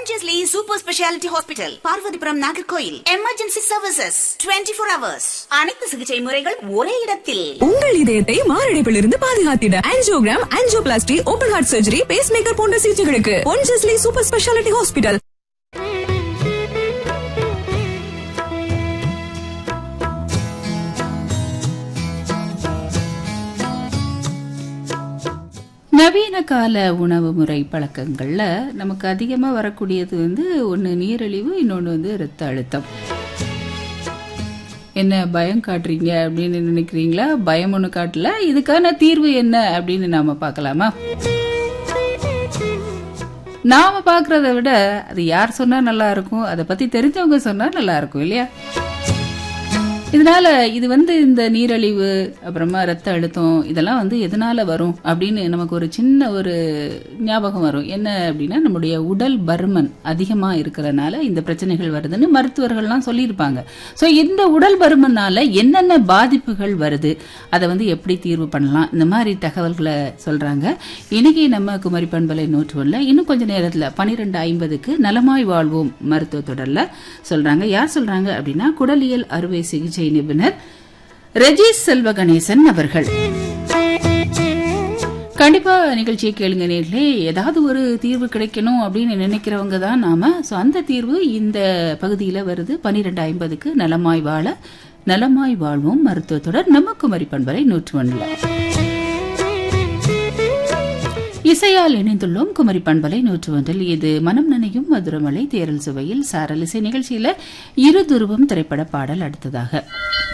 Pondicherry Super Speciality Hospital, Parvathipuram Nagercoil. Emergency services 24 hours. அனைத்து சிகிச்சை முறைகள் ஒரே இடத்தில். உங்கள் இதயத்தை மாரடைப்பிலிருந்து பாதுகாத்திட angiogram, angioplasty, open heart surgery, base maker போன்ற சிகிச்சைகளுக்கு Pondicherry Super Speciality Hospital. நவீன கால உணவு முறை பழக்கங்கள்ல நமக்கு அதிகமா வரக்கூடியது ஒன்னு நீரிழிவு, இன்னொன்னு இரத்த அழுத்தம். என்ன பயம் காட்டுறீங்க அப்படின்னு நினைக்கிறீங்களா? பயம் ஒண்ணு காட்டல. இதுக்கான தீர்வு என்ன அப்படின்னு நாம பார்க்கலாமா? நாம பாக்குறத விட அது யார் சொன்னா நல்லா இருக்கும், அதை பத்தி தெரிஞ்சவங்க சொன்னா நல்லா இருக்கும் இல்லையா? இதனால இது இந்த நீரிழிவு, அப்புறமா ரத்த அழுத்தம், இதெல்லாம் எதனால வரும் அப்படின்னு நமக்கு ஒரு சின்ன ஒரு ஞாபகம் வரும். என்ன அப்படின்னா, நம்முடைய உடல் பருமன் அதிகமா இருக்கிறதுனால இந்த பிரச்சனைகள் வருதுன்னு மருத்துவர்கள்லாம் சொல்லியிருப்பாங்க. ஸோ இந்த உடல் பருமனால என்னென்ன பாதிப்புகள் வருது, அதை எப்படி தீர்வு பண்ணலாம், இந்த மாதிரி தகவல்களை சொல்றாங்க. இன்னைக்கு நம்ம குமரி பண்பலை 101ல இன்னும் கொஞ்ச நேரத்துல 12:50க்கு நலமாய் வாழ்வோம் மருத்துவ தொடர்ல சொல்றாங்க. யார் சொல்றாங்க அப்படின்னா, குடலியல் அறுவை சிகிச்சை நிபுணர் ரெஜிஸ் செல்வ கணேசன் அவர்கள். கண்டிப்பா நிகழ்ச்சியை கேளுங்க நேர்களே. ஏதாவது ஒரு தீர்வு கிடைக்கணும் அப்படின்னு நினைக்கிறவங்க தான் நாம. அந்த தீர்வு இந்த பகுதியில வருது. 12:50க்கு நலமாய் வாழ நலமாய் வாழ்வோம் மருத்துவ தொடர் நம்ம குமரி பண்பலை 101ல இசையால் இணைந்துள்ளோம். குமரி பண்பலை 101ல் இது மனம் நனையும் மதுரமலை தேரல் சுவையில் சாரல் இசை நிகழ்ச்சியில இருதுருவம் திரைப்பட பாடல் அடுத்ததாக.